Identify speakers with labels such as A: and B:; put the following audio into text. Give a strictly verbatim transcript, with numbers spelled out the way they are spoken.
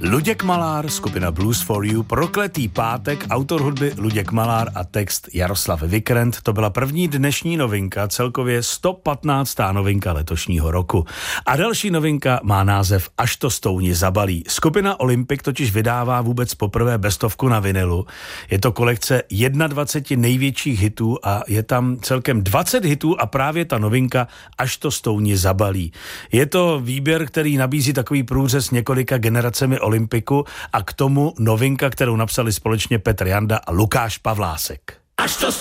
A: Luděk Malár, skupina Blues for You, Prokletý pátek, autor hudby Luděk Malár a text Jaroslav Vikrent. To byla první dnešní novinka, celkově sto patnáctá novinka letošního roku. A další novinka má název Až to stouni zabalí. Skupina Olympic totiž vydává vůbec poprvé bestovku na vinilu. Je to kolekce dvacet jedna největších hitů a je tam celkem dvacet hitů a právě ta novinka Až to stouni zabalí. Je to výběr, který nabízí takový průřez několika generacemi Olympiku a k tomu novinka, kterou napsali společně Petr Janda a Lukáš Pavlásek.
B: Až to